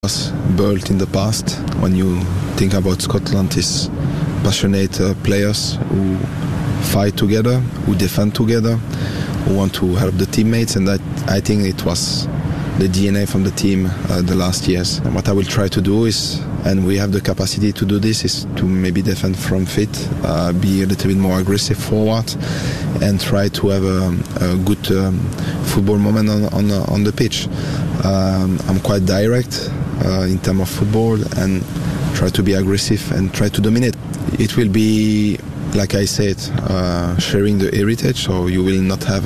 was built in the past. When you think about Scotland, is passionate players who fight together, who defend together, who want to help the teammates, and that I think it was the DNA from the team the last years. And what I will try to do is, and we have the capacity to do this, is to maybe defend from fit, be a little bit more aggressive forward, and try to have a good football moment on the pitch. I'm quite direct in terms of football, and try to be aggressive and try to dominate. It will be, like I said, sharing the heritage, so you will not have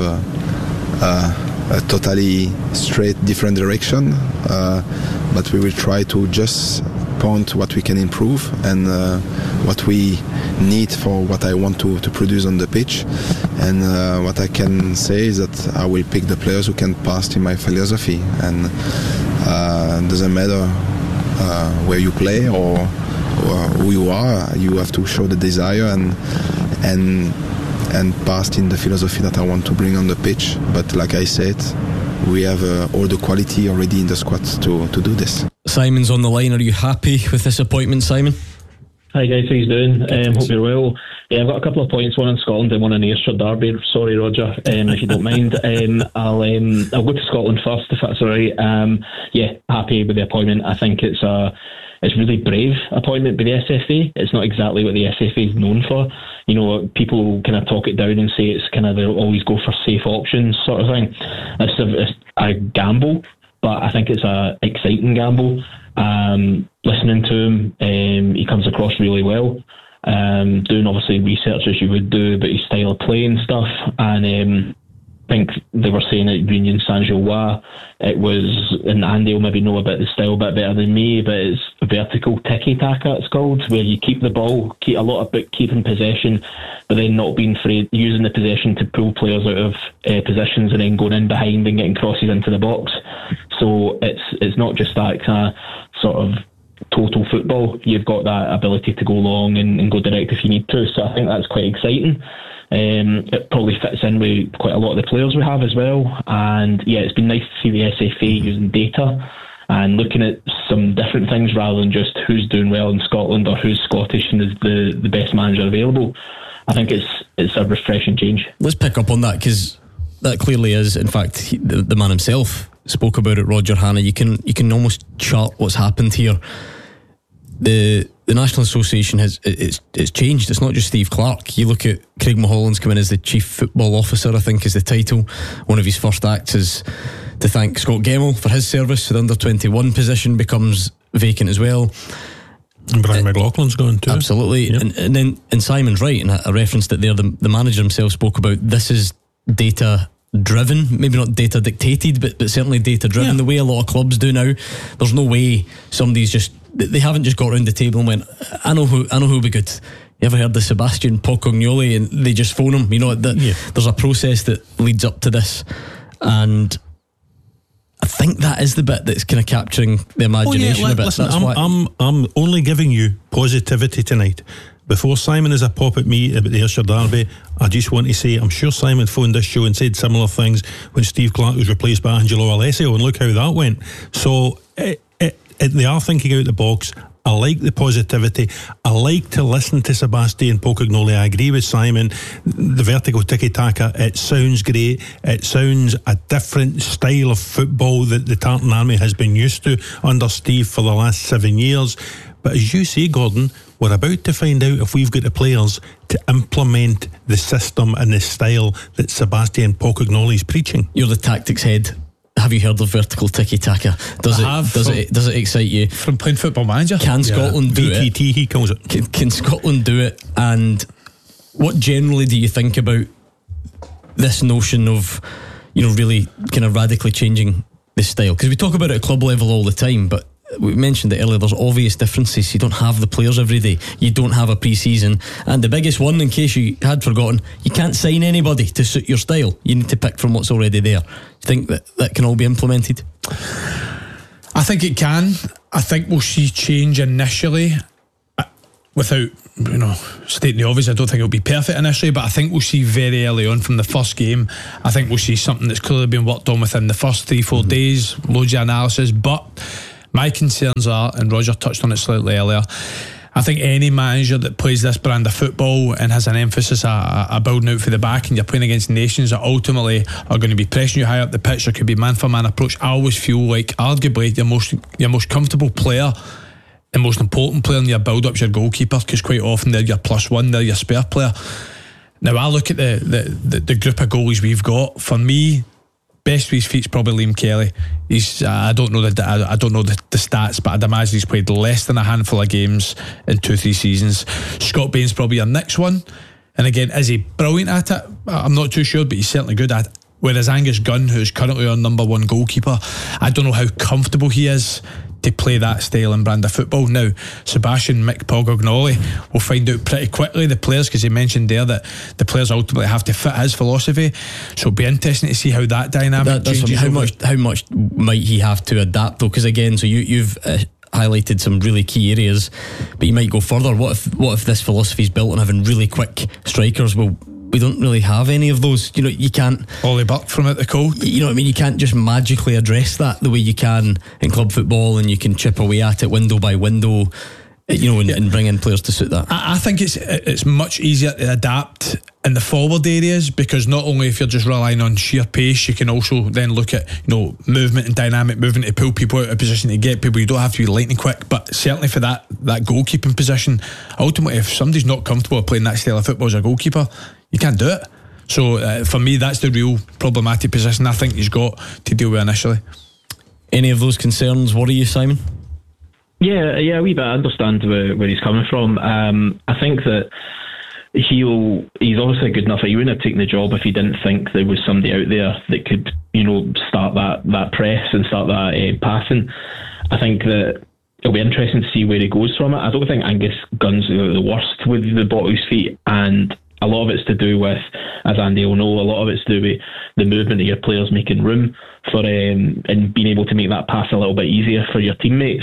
a totally straight different direction, but we will try to just point what we can improve and what we need for what I want to produce on the pitch. And what I can say is that I will pick the players who can pass in my philosophy, and it doesn't matter where you play or who you are, you have to show the desire and pass in the philosophy that I want to bring on the pitch. But like I said, we have all the quality already in the squad to do this. Simon's on the line. Are you happy with this appointment, Simon? Hi guys, how you doing? Hope you're well. Yeah, I've got a couple of points, one in Scotland and one in Ayrshire Derby. Sorry, Roger, if you don't mind. I'll go to Scotland first, if that's all right. Yeah, happy with the appointment. I think it's really brave appointment by the SFA. It's not exactly what the SFA is known for. You know, people kind of talk it down and say it's kind of they'll always go for safe options sort of thing. It's a gamble, but I think it's a exciting gamble. Listening to him, he comes across really well. Doing obviously research as you would do about his style of play and stuff, and I think they were saying at Union Saint-Gilloise it was, and Andy will maybe know about the style a bit better than me, but it's vertical tiki-taka it's called, where you keep the ball, keep a lot about keeping possession, but then not being afraid, using the possession to pull players out of positions and then going in behind and getting crosses into the box. So it's not just that kind of sort of total football. You've got that ability to go long and go direct if you need to. So I think that's quite exciting. It probably fits in with quite a lot of the players we have as well. And yeah, it's been nice to see the SFA using data and looking at some different things rather than just who's doing well in Scotland or who's Scottish and is the best manager available. I think it's a refreshing change. Let's pick up on that, because that clearly is, in fact, the man himself spoke about it, Roger Hannah. You can almost chart what's happened here. The National Association it's changed. It's not just Steve Clarke. You look at Craig Mulholland's come in as the Chief Football Officer, I think is the title. One of his first acts is to thank Scott Gemmell for his service. So the under-21 position becomes vacant as well. And Brian McLaughlin's going too. Absolutely. Yep. And Simon's right, and I referenced it there. The manager himself spoke about this is data driven, maybe not data dictated, but certainly data driven. Yeah. The way a lot of clubs do now. There's no way they haven't just got around the table and went, I know who'll be good. You ever heard the Sebastian Pocognoli and they just phone him? You know, there's a process that leads up to this, and I think that is the bit that's kind of capturing the imagination a bit. Listen, that's why I'm only giving you positivity tonight. Before Simon has a pop at me about the Ayrshire Derby, I just want to say I'm sure Simon phoned this show and said similar things when Steve Clarke was replaced by Angelo Alessio, and look how that went. So they are thinking out the box. I like the positivity. I like to listen to Sebastian Pocognoli. I agree with Simon. The vertical tiki-taka, it sounds great. It sounds a different style of football that the Tartan Army has been used to under Steve for the last 7 years. But as you say, Gordon, we're about to find out if we've got the players to implement the system and the style that Sebastian Pocognoli is preaching. You're the tactics head. Have you heard of vertical tiki-taka? Does it excite you? From playing Football Manager. Can Scotland do it? VTT, he calls it. Can Scotland do it? And what generally do you think about this notion of, really kind of radically changing the style? Because we talk about it at club level all the time, but we mentioned it earlier, there's obvious differences. You don't have the players every day, you don't have a pre-season, and the biggest one, in case you had forgotten, you can't sign anybody to suit your style. You need to pick from what's already there. Do you think that can all be implemented? I think it can. I think we'll see change initially without stating the obvious. I don't think it'll be perfect initially, but I think we'll see very early on from the first game. I think we'll see something that's clearly been worked on within the first 3-4 days, loads of analysis. But My concerns are, and Roger touched on it slightly earlier, I think any manager that plays this brand of football and has an emphasis a building out for the back, and you're playing against nations that ultimately are going to be pressing you high up the pitch, there could be man for man approach. I always feel like arguably your most comfortable player, the most important player in your build up's your goalkeeper, because quite often they're your +1, they're your spare player. Now I look at the group of goalies we've got. For me, best with his feet's probably Liam Kelly. He's I don't know the stats, but I'd imagine he's played less than a handful of games in 2-3 seasons. Scott Bain's probably your next one, and again, is he brilliant at it? I'm not too sure, but he's certainly good at it. Whereas Angus Gunn, who's currently our number one goalkeeper, I don't know how comfortable he is to play that style and brand of football. Now, Sebastian Mick Pogognoli, we'll find out pretty quickly, the players, because he mentioned there that the players ultimately have to fit his philosophy. So it'll be interesting to see how that dynamic changes. How much might he have to adapt though? Because again, so you've highlighted some really key areas, but you might go further. What if this philosophy is built on having really quick strikers? Well, we don't really have any of those. You know, you can't. Ollie Burke from out the cold. You know what I mean? You can't just magically address that the way you can in club football, and you can chip away at it window by window, you know, and bring in players to suit that. I think it's much easier to adapt in the forward areas, because not only if you're just relying on sheer pace, you can also then look at, you know, movement and dynamic movement to pull people out of position, to get people. You don't have to be lightning quick, but certainly for that goalkeeping position, ultimately if somebody's not comfortable playing that style of football as a goalkeeper, you can't do it. So for me, that's the real problematic position I think he's got to deal with initially. Any of those concerns worry you, Simon? Yeah, a wee bit. I understand where he's coming from. I think that he's obviously good enough that he wouldn't have taken the job if he didn't think there was somebody out there that could, you know, start that press and start that passing. I think that it'll be interesting to see where he goes from it. I don't think Angus Gunn's the worst with the ball at his feet, and a lot of it's to do with, as Andy will know, a lot of it's to do with the movement of your players making room for and being able to make that pass a little bit easier for your teammates.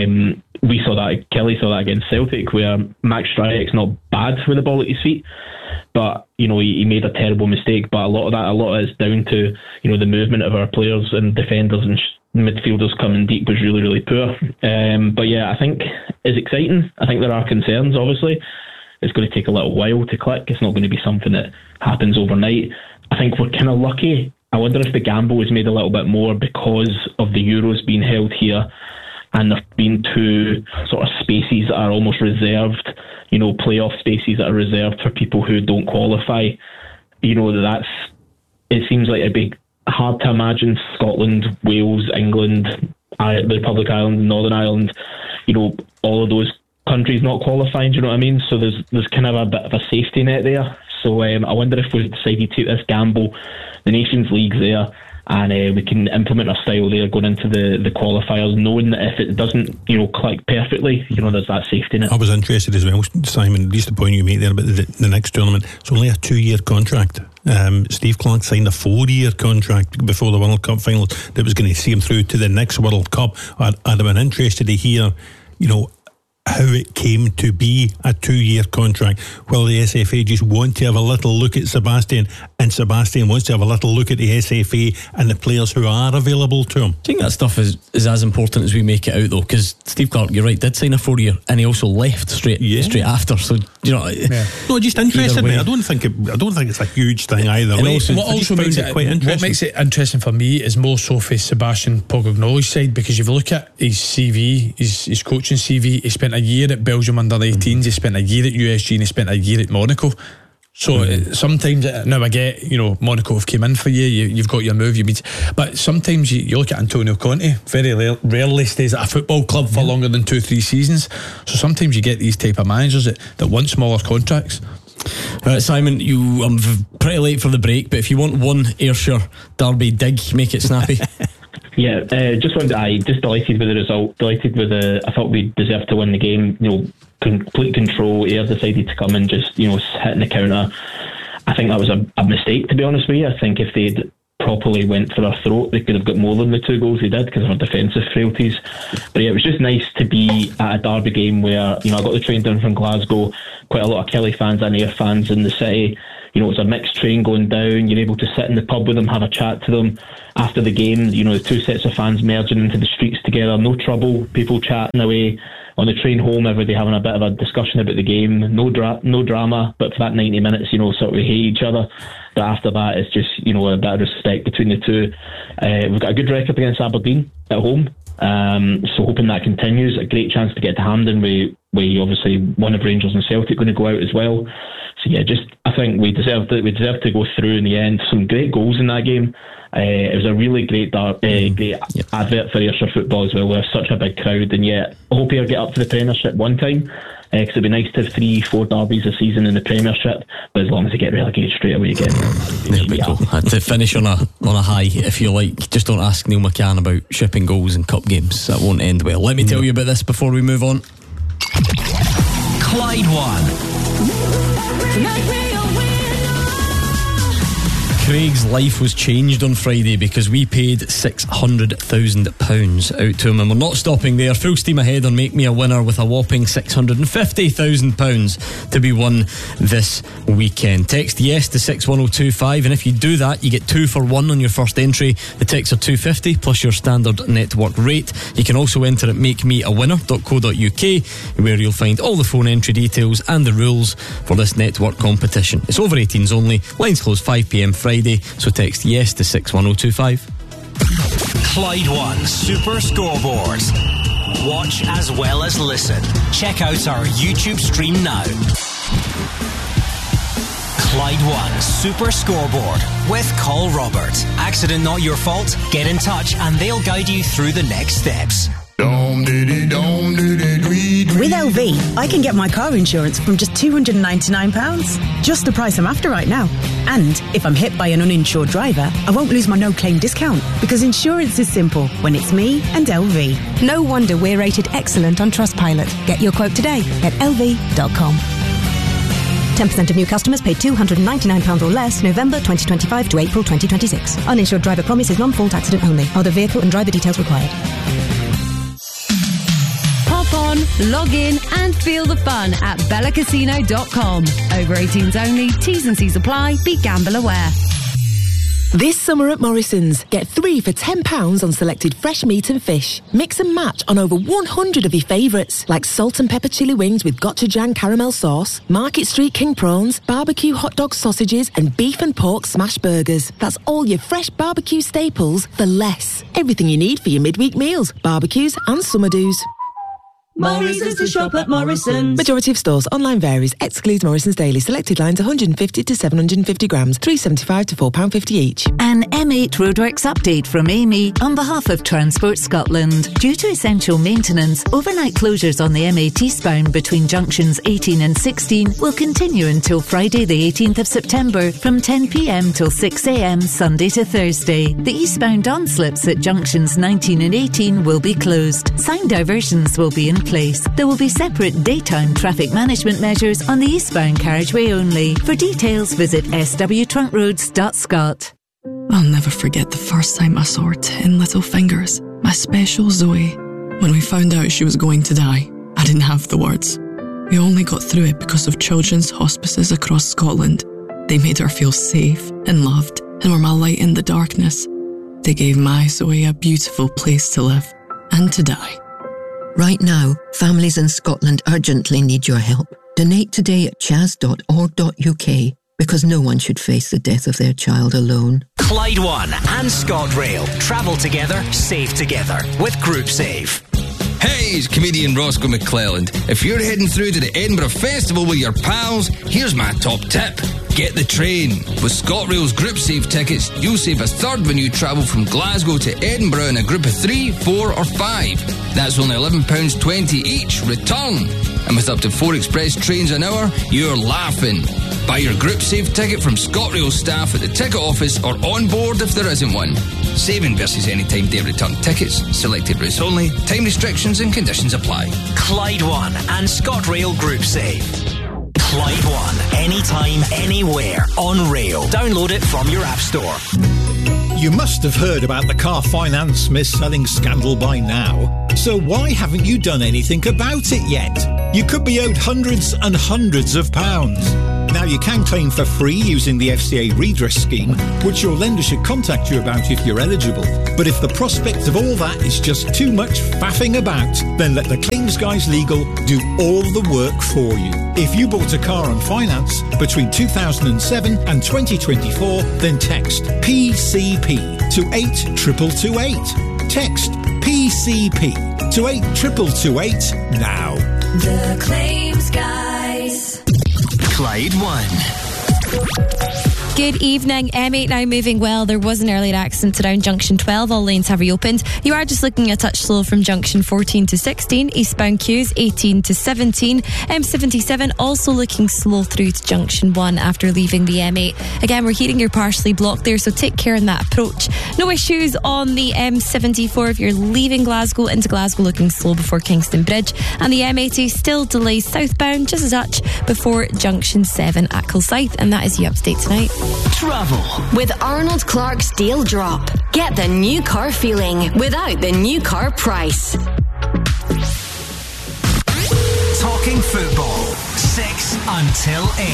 We saw that, Kelly saw that against Celtic, where Max Stryjek's not bad with the ball at his feet, but you know he made a terrible mistake. But a lot of it is down to, you know, the movement of our players and defenders and midfielders coming deep was really, really poor. But yeah, I think it's exciting. I think there are concerns, obviously. It's going to take a little while to click. It's not going to be something that happens overnight. I think we're kind of lucky. I wonder if the gamble was made a little bit more because of the Euros being held here, and there have been two sort of spaces that are almost reserved, you know, playoff spaces that are reserved for people who don't qualify. You know, it seems like it'd be hard to imagine Scotland, Wales, England, the Republic of Ireland, Northern Ireland, you know, all of those countries not qualifying, do you know what I mean? So there's kind of a bit of a safety net there. So I wonder if we decided to take this gamble. The Nations League's there, and we can implement a style there going into the qualifiers, knowing that if it doesn't, you know, click perfectly, you know, there's that safety net. I was interested as well, Simon, at least the point you made there about the next tournament. It's only a 2-year contract. Steve Clarke signed a 4-year contract before the World Cup final that was going to see him through to the next World Cup. I'd have been interested to hear, you know, how it came to be a 2-year contract. Well, the SFA just want to have a little look at Sebastian, and Sebastian wants to have a little look at the SFA and the players who are available to him. I think that stuff is as important as we make it out, though, because Steve Clarke, you're right, did sign a 4-year, and he also left straight after. So, you know, no, just interested me. I don't think it's a huge thing either. And also, what makes it interesting for me is more so for Sebastian Pogognoli's side, because if you look at his CV, his coaching CV, he spent a year at Belgium under 18s, he spent a year at USG, and he spent a year at Monaco. So sometimes, now I get, you know, Monaco have came in for you've got your move, but sometimes you look at Antonio Conte, very rarely stays at a football club for longer than 2-3 seasons. So sometimes you get these type of managers that want smaller contracts. Simon, I'm pretty late for the break, but if you want one Ayrshire Derby dig, make it snappy. Yeah, just delighted with the result. I thought we deserved to win the game. You know, complete control. Ayr decided to come and just, you know, hitting the counter. I think that was a mistake, to be honest with you. I think if they'd properly went for our throat, they could have got more than the 2 goals they did because of our defensive frailties. But yeah, it was just nice to be at a Derby game where, you know, I got the train down from Glasgow, quite a lot of Kelly fans and Ayr fans in the city. it's a mixed train going down. You're able to sit in the pub with them, have a chat to them after the game. The two sets of fans merging into the streets together, no trouble, people chatting away on the train home, everybody having a bit of a discussion about the game. No drama, but for that 90 minutes, sort of hate each other. But after that, it's just, a bit of respect between the two. We've got a good record against Aberdeen at home. So hoping that continues. A great chance to get to Hampden. We obviously one of Rangers and Celtic going to go out as well. So yeah, I think we deserved it. We deserved to go through in the end. Some great goals in that game. It was a really great advert for Ayrshire football as well. We're such a big crowd, and yet I hope he'll get up to the Premiership one time. Because it'd be nice to have 3-4 derbies a season in the Premiership, but as long as they get relegated straight away again. There we go. To finish on a high, if you like, just don't ask Neil McCann about shipping goals in cup games. That won't end well. Let me tell you about this before we move on. Clyde One. Craig's life was changed on Friday because we paid £600,000 out to him, and we're not stopping there. Full steam ahead on Make Me a Winner with a whopping £650,000 to be won this weekend. Text yes to 61025, and if you do that, you get 2 for 1 on your first entry. The texts are £250 plus your standard network rate. You can also enter at makemeawinner.co.uk, where you'll find all the phone entry details and the rules for this network competition. It's over 18s only. Lines close 5pm Friday, so text yes to 61025. Clyde One Super Scoreboard. Watch as well as listen. Check out our YouTube stream now. Clyde One Super Scoreboard with Col Robert. Accident not your fault? Get in touch and they'll guide you through the next steps. With LV, I can get my car insurance from just £299. Just the price I'm after right now. And if I'm hit by an uninsured driver, I won't lose my no-claim discount, because insurance is simple when it's me and LV. No wonder we're rated excellent on Trustpilot. Get your quote today at lv.com. 10% of new customers pay £299 or less November 2025 to April 2026. Uninsured driver promise is non-fault accident only. Other vehicle and driver details required. On, log in and feel the fun at bellacasino.com. Over 18s only, T's and C's apply. Be gamble aware. This summer at Morrison's, get 3 for £10 on selected fresh meat and fish. Mix and match on over 100 of your favourites, like salt and pepper chili wings with gochujang caramel sauce, Market Street king prawns, barbecue hot dog sausages, and beef and pork smash burgers. That's all your fresh barbecue staples for less. Everything you need for your midweek meals, barbecues and summer do's. Morrison's to shop at Morrison's. Majority of stores. Online varies. Excludes Morrison's Daily. Selected lines 150 to 750 grams. £3.75 to £4.50 each. An M8 Roadworks update from Amy on behalf of Transport Scotland. Due to essential maintenance, overnight closures on the M8 eastbound between junctions 18 and 16 will continue until Friday the 18th of September from 10pm till 6am Sunday to Thursday. The eastbound on-slips at junctions 19 and 18 will be closed. Sign diversions will be in place. There will be separate daytime traffic management measures on the eastbound carriageway only. For details, visit swtruntroads.scot. I'll never forget the first time I saw her 10 little fingers, my special Zoe. When we found out she was going to die, I didn't have the words. We only got through it because of children's hospices across Scotland. They made her feel safe and loved and were my light in the darkness. They gave my Zoe a beautiful place to live and to die. Right now, families in Scotland urgently need your help. Donate today at chas.org.uk, because no one should face the death of their child alone. Clyde One and ScotRail. Travel together, save together with Group Save. Hey, it's comedian Roscoe McClelland. If you're heading through to the Edinburgh Festival with your pals, here's my top tip. Get the train. With ScotRail's Group Save tickets, you'll save a third when you travel from Glasgow to Edinburgh in a group of 3, 4 or 5. That's only £11.20 each, return. And with up to 4 express trains an hour, you're laughing. Buy your Group Save ticket from ScotRail staff at the ticket office or on board if there isn't one. Saving versus anytime day return tickets. Selected routes only. Time restrictions and conditions apply. Clyde One and ScotRail Group Save. Clyde One. Anytime, anywhere. On rail. Download it from your app store. You must have heard about the car finance mis-selling scandal by now. So why haven't you done anything about it yet? You could be owed hundreds and hundreds of pounds. Now, you can claim for free using the FCA redress scheme, which your lender should contact you about if you're eligible. But if the prospect of all that is just too much faffing about, then let the Claims Guys Legal do all the work for you. If you bought a car on finance between 2007 and 2024, then text PCP to 82228. Text PCP to 82228 now. The Claims Guys. Clyde 1. Good evening. M8 now moving well. There was an earlier accident around Junction 12. All lanes have reopened. You are just looking a touch slow from Junction 14 to 16. Eastbound queues 18 to 17. M77 also looking slow through to Junction 1 after leaving the M8. Again, we're hearing you're partially blocked there, so take care in that approach. No issues on the M74 if you're leaving Glasgow into Glasgow, looking slow before Kingston Bridge. And the M80 still delays southbound just a touch before Junction 7 at Kilsyth. And that is you up to date tonight. Travel with Arnold Clark's Deal Drop. Get the new car feeling without the new car price. Talking football 6 until 8.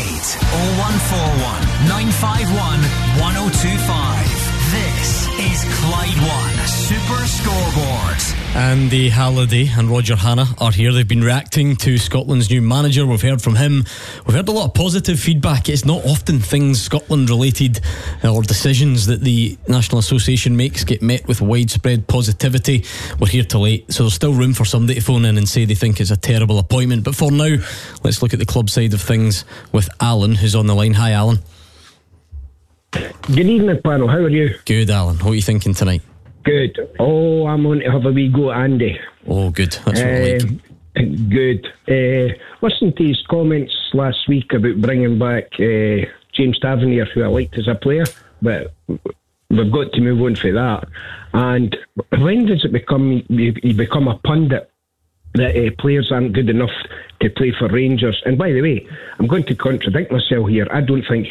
0141 951 1025. This is Clyde 1 Super Scoreboard. Andy Halliday and Roger Hannah are here. They've been reacting to Scotland's new manager. We've heard from him. We've heard a lot of positive feedback. It's not often things Scotland related or decisions that the National Association makes get met with widespread positivity. We're here till 8, so there's still room for somebody to phone in and say they think it's a terrible appointment. But for now, let's look at the club side of things with Alan, who's on the line. Hi, Alan. Good evening, panel. How are you? Good, Alan. What are you thinking tonight? Good. Oh, I'm going to have a wee go at Andy. Oh, good. That's what I like. Good. Listen to his comments last week about bringing back James Tavernier, who I liked as a player, but we've got to move on for that. And when does it become you become a pundit that players aren't good enough to play for Rangers? And by the way, I'm going to contradict myself here. I don't think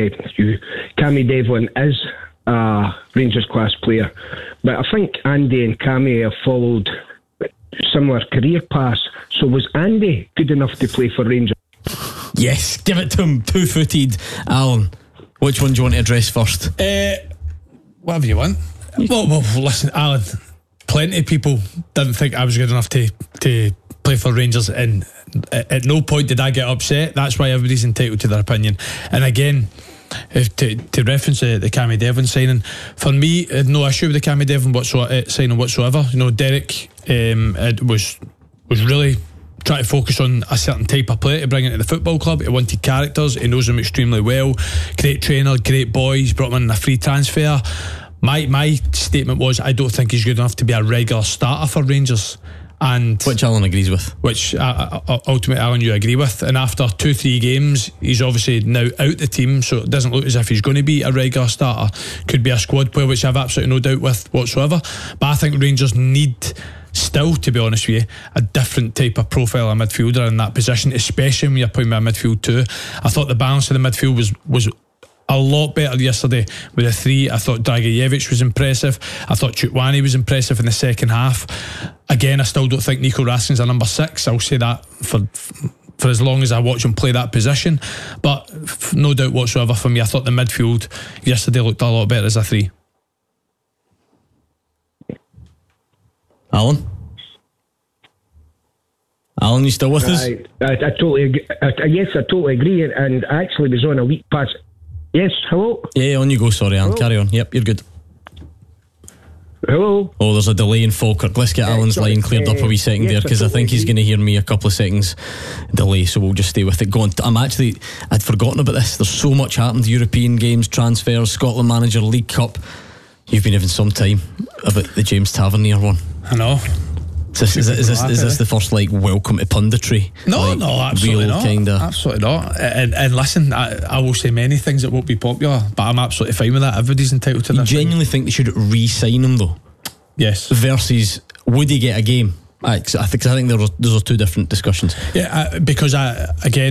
Cammy Devlin is a Rangers class player, but I think Andy and Cammy have followed similar career paths. So was Andy good enough to play for Rangers? Yes, give it to him. 2-footed. Alan, which one do you want to address first? Whatever you want. Well, listen, Alan, plenty of people didn't think I was good enough to play for Rangers, and at no point did I get upset. That's why everybody's entitled to their opinion. And again, to reference the Cammy Devlin signing, for me, no issue with the Cammy Devlin signing whatsoever. You know, Derek was really trying to focus on a certain type of player to bring into the football club. He wanted characters. He knows them extremely well. Great trainer, great boy. He's brought him in a free transfer. My statement was, I don't think he's good enough to be a regular starter for Rangers. And which Alan agrees with. Which ultimately, Alan, you agree with. And after 2-3 games, he's obviously now out the team, so it doesn't look as if he's going to be a regular starter. Could be a squad player, which I have absolutely no doubt with whatsoever. But I think Rangers need, still, to be honest with you, a different type of profile of midfielder in that position, especially when you're playing with a midfield too. I thought the balance of the midfield was a lot better yesterday with the three. I thought Dragicevic was impressive. I thought Chutwani was impressive in the second half. Again, I still don't think Nico Raskin's a number 6. I'll say that for as long as I watch him play that position. But no doubt whatsoever for me, I thought the midfield yesterday looked a lot better as a 3. Alan, you still with us? I totally agree. Yes, I totally agree. And I actually was on a week past. Yes, hello? Yeah, on you go, sorry, Alan. Hello? Carry on. Yep, you're good. Hello? Oh, there's a delay in Falkirk. Let's get Alan's line cleared up a wee second there, because I think he's going to hear me a couple of seconds delay, so we'll just stay with it. Go on. I'd forgotten about this. There's so much happened. European games, transfers, Scotland manager, League Cup. You've been having some time about the James Tavernier one. I know. Is this the first welcome to punditry? No, absolutely not. Absolutely not. And listen, I will say many things that won't be popular, but I'm absolutely fine with that. Everybody's entitled to this. You genuinely think they should re-sign him though? Yes. Versus, would he get a game? I think those are two different discussions. Yeah, because I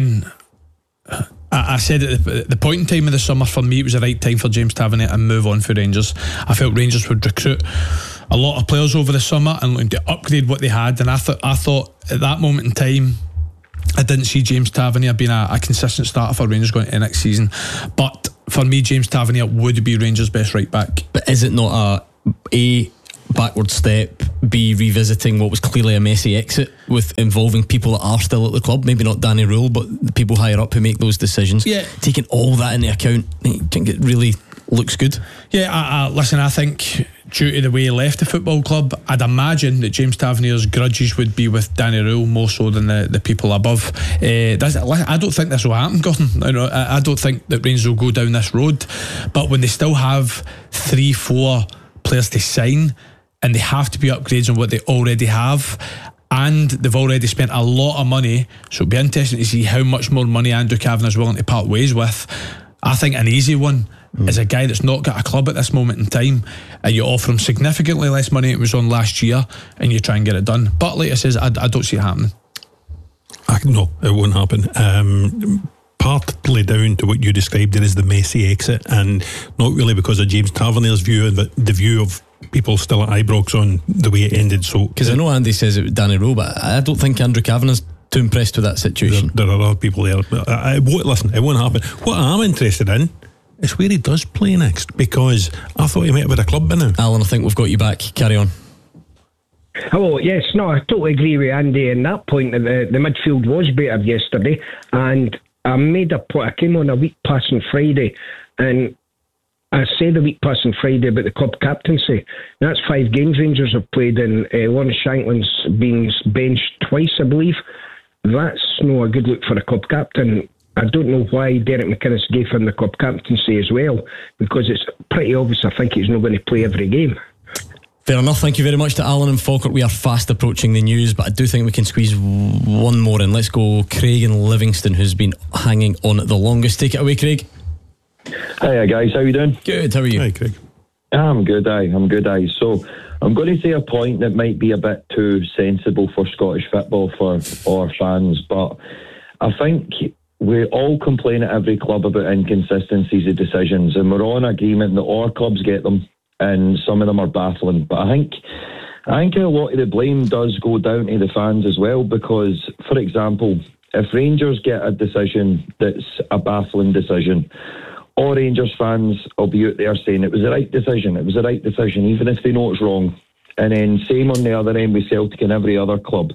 said at the point in time of the summer, for me it was the right time for James Tavernier to move on for Rangers. I felt Rangers would recruit a lot of players over the summer and looking to upgrade what they had, and I thought at that moment in time I didn't see James Tavernier being a consistent starter for Rangers going into next season. But for me, James Tavernier would be Rangers' best right back. But is it not a backward step, B, revisiting what was clearly a messy exit with involving people that are still at the club? Maybe not Danny Rule, but the people higher up who make those decisions. Yeah. Taking all that into account, I think it really looks good. Yeah, listen, I think due to the way he left the football club, I'd imagine that James Tavernier's grudges would be with Danny Rule more so than the people above. I don't think this will happen, Gordon. I don't think that Rangers will go down this road, but when they still have 3-4 players to sign and they have to be upgrades on what they already have, and they've already spent a lot of money, so it'll be interesting to see how much more money Andrew Kavanagh is willing to part ways with. I think an easy one is a guy that's not got a club at this moment in time, and you offer him significantly less money than it was on last year, and you try and get it done. But like I says, I don't see it happening. No, it won't happen. Partly down to what you described there is the messy exit, and not really because of James Tavernier's view, but the view of people still at Ibrox on the way it ended. So, because I know Andy says it was Danny Rowe, but I don't think Andrew Kavanagh's too impressed with that situation. There are other people there. Listen, it won't happen. What I'm interested in is where he does play next, because I thought he might have had a club by now. Alan, I think we've got you back. Carry on. Hello, yes, no, I totally agree with Andy in that point that the midfield was better yesterday, and I made a point. I came on a week passing Friday, and I said a week passing Friday about the club captaincy. That's 5 games Rangers have played, and Lawrence Shankland's been benched twice, I believe. That's no a good look for a club captain. I don't know why Derek McInnes gave him the club captaincy as well, because it's pretty obvious I think he's not going to play every game. Fair enough. Thank you very much to Alan and Falkirk. We are fast approaching the news, but I do think we can squeeze one more in. Let's go Craig in Livingston, who's been hanging on the longest. Take it away, Craig. Hiya guys, how you doing? Good, how are you? Hi Craig. I'm good, aye. So I'm going to say a point that might be a bit too sensible for Scottish football for our fans, but I think we all complain at every club about inconsistencies of decisions, and we're all in agreement that all clubs get them and some of them are baffling. But I think a lot of the blame does go down to the fans as well, because, for example, if Rangers get a decision that's a baffling decision, all Rangers fans will be out there saying it was the right decision, even if they know it's wrong. And then same on the other end with Celtic and every other club.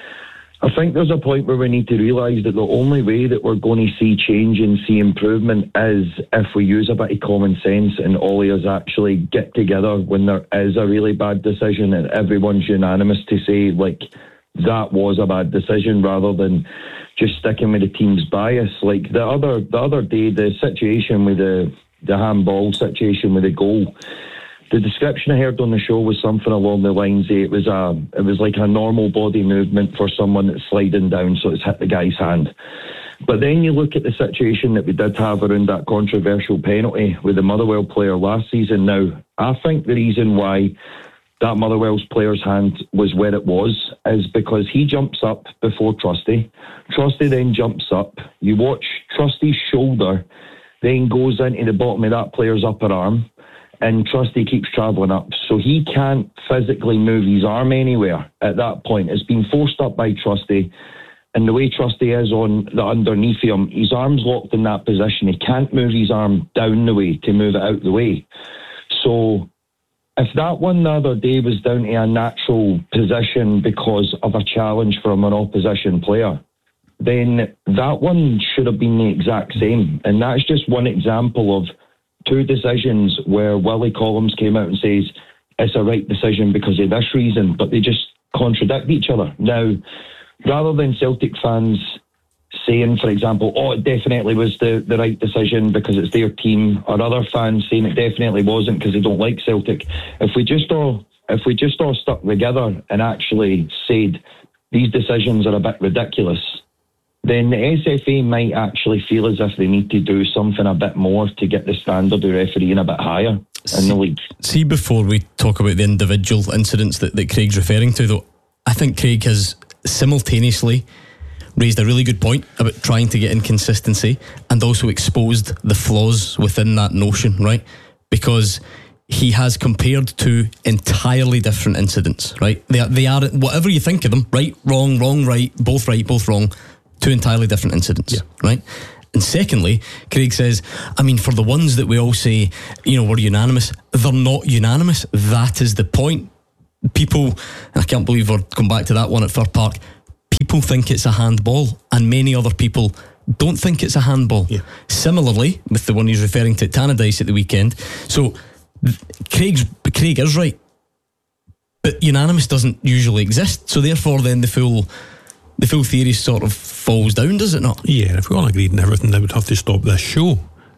I think there's a point where we need to realise that the only way that we're going to see change and see improvement is if we use a bit of common sense and all of us actually get together when there is a really bad decision and everyone's unanimous to say, like, that was a bad decision, rather than just sticking with the team's bias. Like the other day, the situation with the handball situation with the goal, the description I heard on the show was something along the lines of it was like a normal body movement for someone that's sliding down, so it's hit the guy's hand. But then you look at the situation that we did have around that controversial penalty with the Motherwell player last season. Now, I think the reason why that Motherwell's player's hand was where it was is because he jumps up before Trusty. Trusty then jumps up. You watch Trusty's shoulder then goes into the bottom of that player's upper arm, and Trusty keeps travelling up. So he can't physically move his arm anywhere at that point. It's been forced up by Trusty, and the way Trusty is on the underneath him, his arm's locked in that position. He can't move his arm down the way to move it out the way. So if that one the other day was down to a natural position because of a challenge from an opposition player, then that one should have been the exact same. And that's just one example of 2 decisions where Willie Collins came out and says it's a right decision because of this reason, but they just contradict each other. Now, rather than Celtic fans saying, for example, it definitely was the right decision because it's their team, or other fans saying it definitely wasn't because they don't like Celtic, if we just all stuck together and actually said these decisions are a bit ridiculous, then the SFA might actually feel as if they need to do something a bit more to get the standard of refereeing a bit higher in the league. See, before we talk about the individual incidents that Craig's referring to, though, I think Craig has simultaneously raised a really good point about trying to get inconsistency and also exposed the flaws within that notion, right? Because he has compared 2 entirely different incidents, right? They are, whatever you think of them, right, wrong, right, both wrong, Two entirely different incidents, right? And secondly, Craig says, I mean, for the ones that we all say, you know, we're unanimous, they're not unanimous. That is the point. People, and I can't believe we're going back to that one at Fir Park, people think it's a handball, and many other people don't think it's a handball. Similarly, with the one he's referring to at Tannadice at the weekend. So Craig is right, but unanimous doesn't usually exist. So therefore, then the full theory sort of falls down, does it not? Yeah, if we all agreed on everything, they would have to stop this show.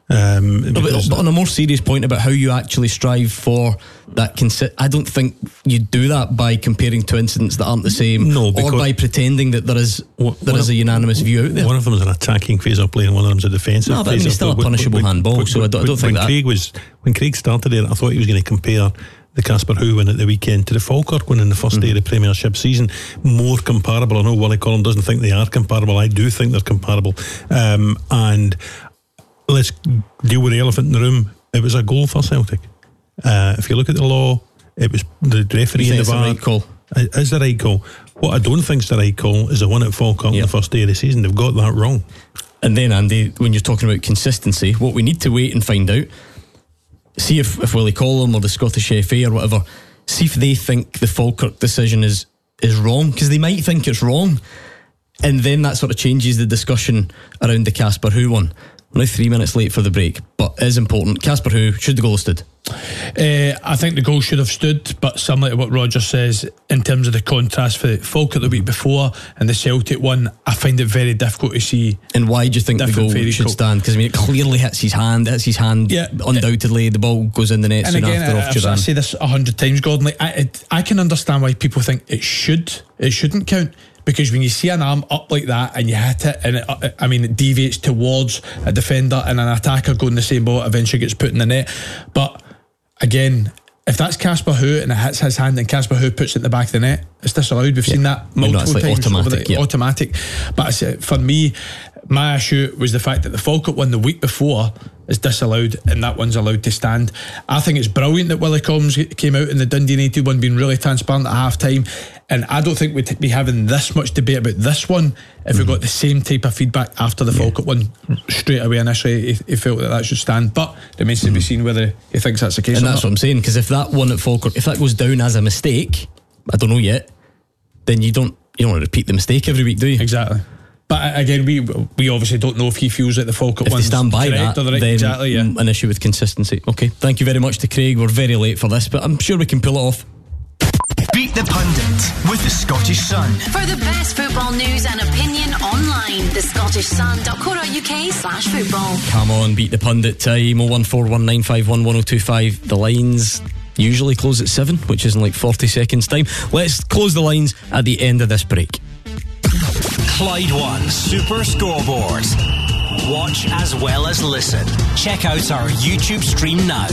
But on a more serious point about how you actually strive for that, I don't think you do that by comparing two incidents that aren't the same, or by pretending that there is a unanimous view out there. One of them is an attacking phase of play and one of them is a defensive phase. No, but I mean, it's still a punishable handball, so I don't think that. When Craig started there, I thought he was going to compare the Casper Who win at the weekend to the Falkirk win in the first day of the Premiership season. More comparable. I know Wally Collum doesn't think they are comparable. I do think they're comparable. And let's deal with the elephant in the room. It was a goal for Celtic. If you look at the law, it was the referee in the VAR. Right call. It is the right call. What I don't think is the right call is the one at Falkirk on the first day of the season. They've got that wrong. And then, Andy, when you're talking about consistency, what we need to wait and find out, see if Willie Collum or the Scottish FA or whatever, see if they think the Falkirk decision is wrong, because they might think it's wrong, and then that sort of changes the discussion around the Casper Who one. We're now 3 minutes late for the break, but it is important. Casper Who, should the goal have stood? I think the goal should have stood, but similar to what Roger says, in terms of the contrast for Falkirk the week before and the Celtic one, I find it very difficult to see. And why do you think the goal should stand? Because I mean, it clearly hits his hand, undoubtedly. The ball goes in the net soon after off Jordan. I say this 100 times, Gordon. I can understand why people think it shouldn't count. Because when you see an arm up like that and you hit it, and it deviates towards a defender and an attacker going the same ball, eventually gets put in the net. But again, if that's Casper Who and it hits his hand and Casper Who puts it in the back of the net, it's disallowed. We've seen that multiple times. Automatic. But for me, my issue was the fact that the Falkirk one the week before is disallowed and that one's allowed to stand. I think it's brilliant that Willie Collins came out in the Dundee United one, being really transparent at half time, and I don't think we'd be having this much debate about this one if we got the same type of feedback after the Falkirk one straight away. Initially he felt that should stand, but it remains to be seen whether he thinks that's the case. And that's what I'm saying, because if that one at Falkirk, if that goes down as a mistake, I don't know yet, then you don't want to repeat the mistake every week, do you? Exactly. But again, we obviously don't know if he feels that the Falkirk one's stand by correct that, or the right. then Exactly, an issue with consistency. Okay, thank you very much to Craig. We're very late for this, but I'm sure we can pull it off. Beat the Pundit with the Scottish Sun. For the best football news and opinion online, thescottishsun.co.uk/football. Come on, Beat the Pundit time. 01419511025. The lines usually close at 7, which is in like 40 seconds time. Let's close the lines at the end of this break. Clyde One Super Scoreboard. Watch as well as listen. Check out our YouTube stream now.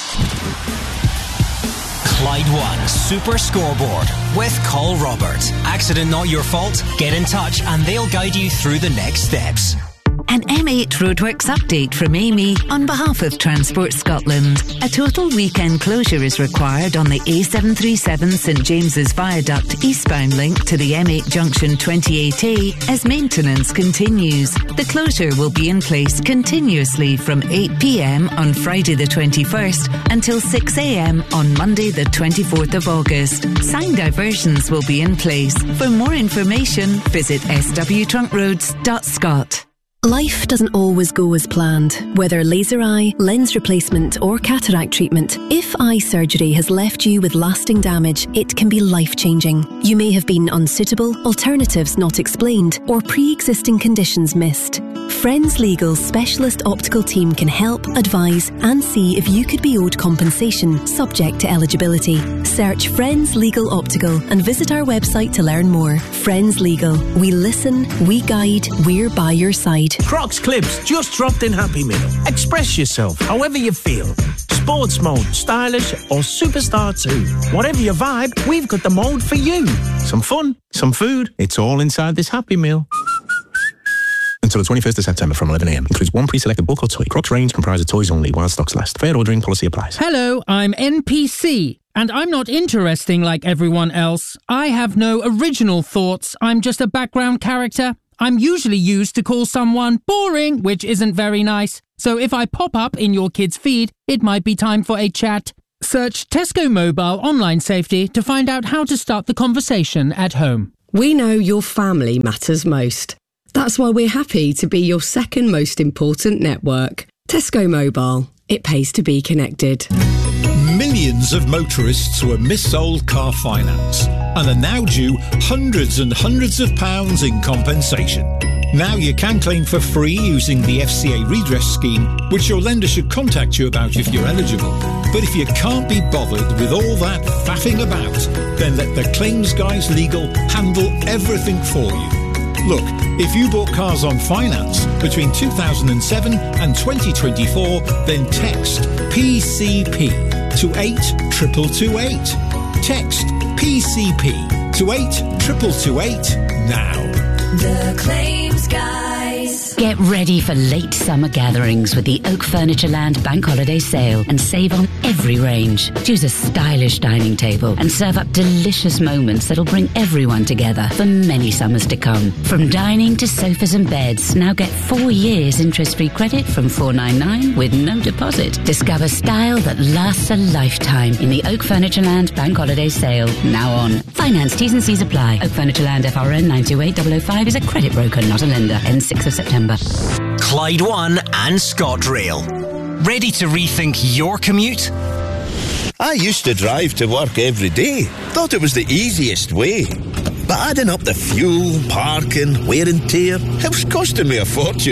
Clyde One Super Scoreboard with Call Robert. Accident not your fault? Get in touch and they'll guide you through the next steps. An M8 Roadworks update from Amy on behalf of Transport Scotland. A total weekend closure is required on the A737 St James's Viaduct eastbound link to the M8 junction 28A as maintenance continues. The closure will be in place continuously from 8 p.m. on Friday the 21st until 6 a.m. on Monday the 24th of August. Sign diversions will be in place. For more information, visit swtrunkroads.scot. Life doesn't always go as planned, whether laser eye, lens replacement or cataract treatment. If eye surgery has left you with lasting damage, it can be life-changing. You may have been unsuitable, alternatives not explained, or pre-existing conditions missed. Friends Legal's specialist optical team can help, advise and see if you could be owed compensation, subject to eligibility. Search Friends Legal Optical and visit our website to learn more. Friends Legal. We listen, we guide, we're by your side. Crocs Clips just dropped in Happy Meal. Express yourself however you feel. Sports mode, stylish or superstar too. Whatever your vibe, we've got the mode for you. Some fun, some food, it's all inside this Happy Meal. Until the 21st of September from 11am. Includes one pre-selected bulk or toy. Crocs range comprises toys only while stocks last. Fair ordering policy applies. Hello, I'm NPC. And I'm not interesting like everyone else. I have no original thoughts. I'm just a background character. I'm usually used to call someone boring, which isn't very nice. So if I pop up in your kid's feed, it might be time for a chat. Search Tesco Mobile Online Safety to find out how to start the conversation at home. We know your family matters most. That's why we're happy to be your second most important network. Tesco Mobile. It pays to be connected. Millions of motorists were missold car finance and are now due hundreds and hundreds of pounds in compensation. Now you can claim for free using the FCA redress scheme, which your lender should contact you about if you're eligible. But if you can't be bothered with all that faffing about, then let the Claims Guys Legal handle everything for you. Look, if you bought cars on finance between 2007 and 2024, then text PCP to 82228. Text PCP to 82228 now. The Claims Guys. Get ready for late summer gatherings with the Oak Furnitureland Bank Holiday Sale and save on every range. Choose a stylish dining table and serve up delicious moments that'll bring everyone together for many summers to come. From dining to sofas and beds, now get 4 years interest-free credit from $499 with no deposit. Discover style that lasts a lifetime in the Oak Furnitureland Bank Holiday Sale, now on. Finance T's and C's apply. Oak Furnitureland FRN 928005 is a credit broker, not a lender. Ends 6th of September. Clyde One and ScotRail. Ready to rethink your commute? I used to drive to work every day. Thought it was the easiest way. But adding up the fuel, parking, wear and tear, it was costing me a fortune.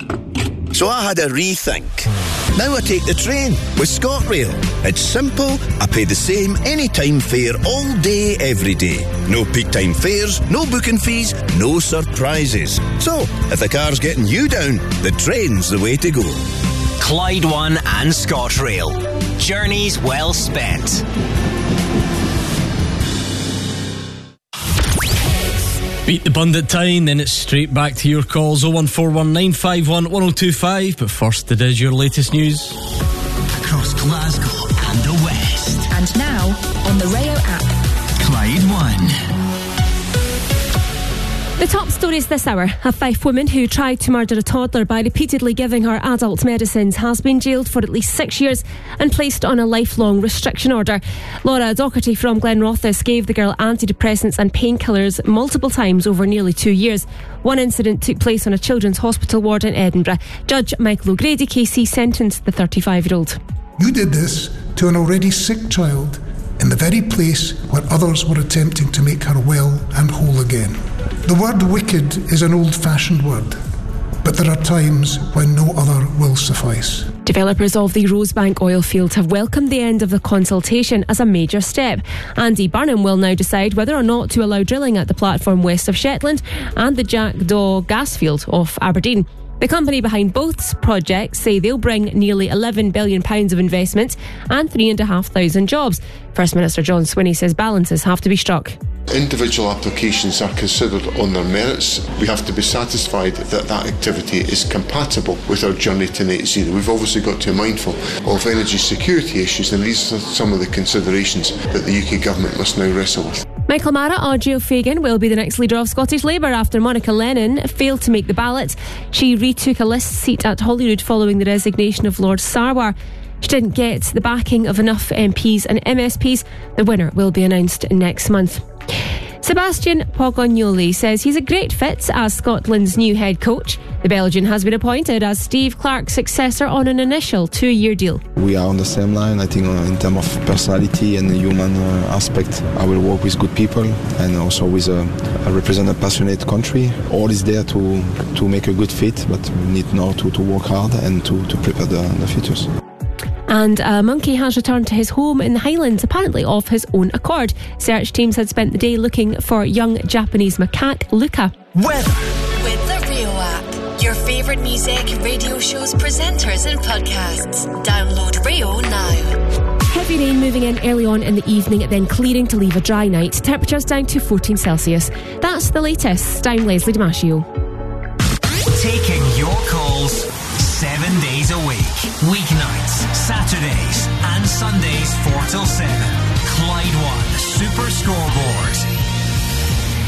So I had a rethink. Now I take the train with ScotRail. It's simple. I pay the same anytime fare all day, every day. No peak time fares, no booking fees, no surprises. So, if the car's getting you down, the train's the way to go. Clyde One and ScotRail. Journeys well spent. Beat the Bundit time, then it's straight back to your calls. 01419511025. But first, it is your latest news. Across Glasgow and the West. And now, on the Rayo app. Clyde One. The top stories this hour. A Fife woman who tried to murder a toddler by repeatedly giving her adult medicines has been jailed for at least 6 years and placed on a lifelong restriction order. Laura Docherty from Glenrothes gave the girl antidepressants and painkillers multiple times over nearly 2 years. One incident took place on a children's hospital ward in Edinburgh. Judge Michael O'Grady KC sentenced the 35-year-old. You did this to an already sick child in the very place where others were attempting to make her well and whole again. The word wicked is an old-fashioned word, but there are times when no other will suffice. Developers of the Rosebank oil field have welcomed the end of the consultation as a major step. Andy Burnham will now decide whether or not to allow drilling at the platform west of Shetland and the Jackdaw gas field off Aberdeen. The company behind both projects say they'll bring nearly £11 billion of investment and 3,500 jobs. First Minister John Swinney says balances have to be struck. Individual applications are considered on their merits. We have to be satisfied that that activity is compatible with our journey to net zero. We've obviously got to be mindful of energy security issues, and these are some of the considerations that the UK Government must now wrestle with. Michael Mara or Jill Fagan will be the next leader of Scottish Labour after Monica Lennon failed to make the ballot. She retook a list seat at Holyrood following the resignation of Lord Sarwar. She didn't get the backing of enough MPs and MSPs. The winner will be announced next month. Sebastian Pogognoli says he's a great fit as Scotland's new head coach. The Belgian has been appointed as Steve Clarke's successor on an initial 2-year deal. We are on the same line. I think in terms of personality and the human aspect, I will work with good people and also with represent a passionate country. All is there to make a good fit, but we need now to work hard and to prepare the futures. And a monkey has returned to his home in the Highlands, apparently of his own accord. Search teams had spent the day looking for young Japanese macaque Luca. Weather. With the Rio app. Your favourite music, radio shows, presenters and podcasts. Download Rio now. Heavy rain moving in early on in the evening, then clearing to leave a dry night. Temperatures down to 14 Celsius. That's the latest. I'm Leslie Damasio. Taking your calls 7 days a week. Weeknights, Saturdays and Sundays 4 till 7. Clyde One Super Scoreboard.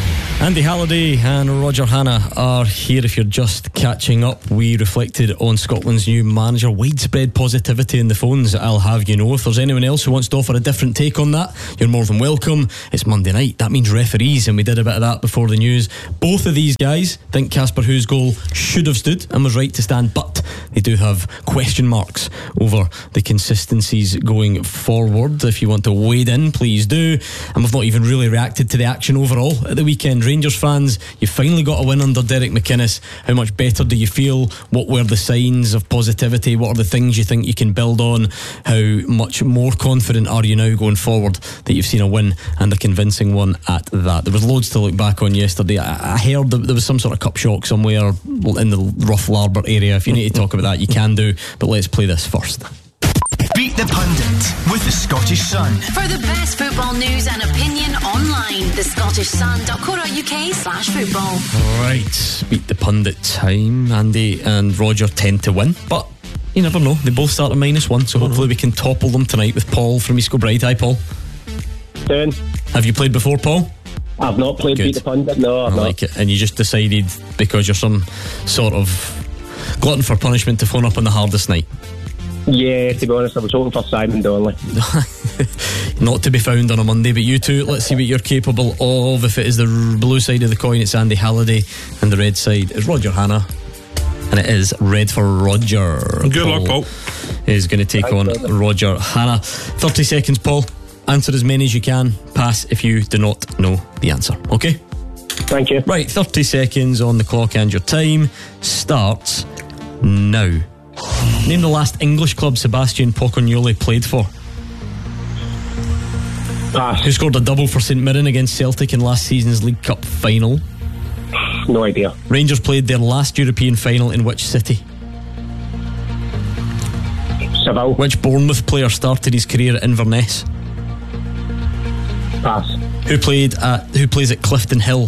Andy Halliday and Roger Hannah are here. If you're just catching up, we reflected on Scotland's new manager. Widespread positivity in the phones, I'll have you know. If there's anyone else who wants to offer a different take on that, you're more than welcome. It's Monday night, that means referees, and we did a bit of that before the news. Both of these guys think Casper Hu's goal should have stood and was right to stand, but they do have question marks over the consistencies going forward. If you want to wade in, please do. And we've not even really reacted to the action overall at the weekend. Rangers fans, you finally got a win under Derek McInnes. How much better do you feel? What were the signs of positivity? What are the things you think you can build on? How much more confident are you now going forward that you've seen a win, and a convincing one at that? There was loads to look back on yesterday. I heard that there was some sort of cup shock somewhere in the Rough Larbert area. If you need to talk about that, you can do, but let's play this first. Beat the Pundit with the Scottish Sun. For the best football news and opinion online, thescottishsun.co.uk/football. Right, Beat the Pundit time. Andy and Roger tend to win, but you never know. They both start at -1, so hopefully we can topple them tonight with Paul from East Kilbride. Hi, Paul. Doing. Have you played before, Paul? I've not played. Good. Beat the Pundit. No, I've not. Like it. And you just decided because you're some sort of glutton for punishment to phone up on the hardest night? Yeah, to be honest, I was hoping for Simon Donnelly. Not to be found on a Monday, but you two, let's see what you're capable of. If it is the blue side of the coin, it's Andy Halliday, and the red side is Roger Hannah, and it is red for Roger. Good luck, Paul. Is going to take on Roger Hannah. 30 seconds, Paul. Answer as many as you can. Pass if you do not know the answer. Okay? Thank you. Right, 30 seconds on the clock, and your time starts now. Name the last English club Sebastian Pocognoli played for. Pass. Who scored a double for St Mirren against Celtic in last season's League Cup final? No idea. Rangers played their last European final in which city? Seville. Which Bournemouth player started his career at Inverness? Pass. Who plays at Clifton Hill?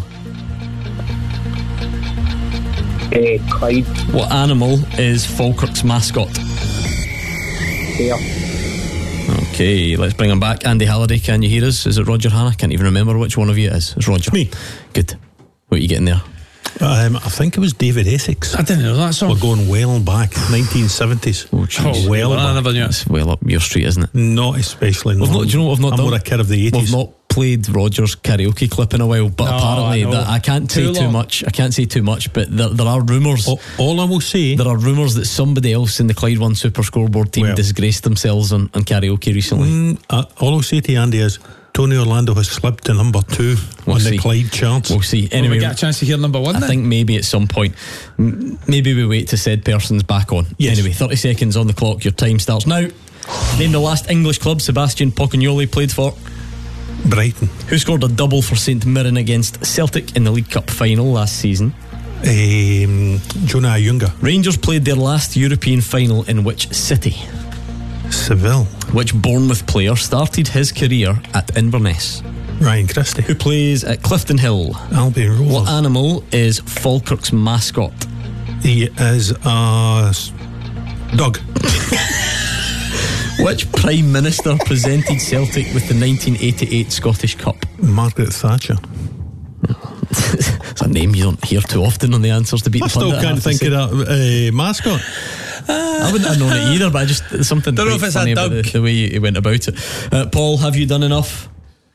Clyde. What animal is Falkirk's mascot? Bear. Okay, let's bring him back. Andy Halliday, can you hear us? Is it Roger Hannah? Can't even remember which one of you it is. It's Roger. Me. Good. What are you getting there? I think it was David Essex. I didn't know that song. We're going well back, 1970s. Oh, jeez. Well back. I never knew it. It's well up your street, isn't it? Not especially. Do you know what I've not I'm done? more a kid of the 80s. We've not played Roger's karaoke clip in a while, but apparently I can't say too much. I can't say too much, but there are rumours. All I will say, there are rumours that somebody else in the Clyde One Super Scoreboard team disgraced themselves on karaoke recently. All I'll say to you, Andy, is Tony Orlando has slipped to number 2 on the Clyde charts. We'll see. Anyway, will we get a chance to hear number 1 I think maybe at some point. Maybe we wait till said person's back on. Yes. Anyway, 30 seconds on the clock. Your time starts now. Name the last English club Sebastian Pocognoli played for. Brighton. Who scored a double for St Mirren against Celtic in the League Cup final last season? Jonah Ayunga. Rangers played their last European final in which city? Seville. Which Bournemouth player started his career at Inverness? Ryan Christie. Who plays at Clifton Hill? Albion Rovers. What animal is Falkirk's mascot? He is a dog. Which Prime Minister presented Celtic with the 1988 Scottish Cup? Margaret Thatcher. It's a name you don't hear too often on the answers to Beat the Pundit. I still can't think of that mascot. I wouldn't have known it either, but I just something don't know if it's funny a dog. about the way he went about it. Paul, have you done enough?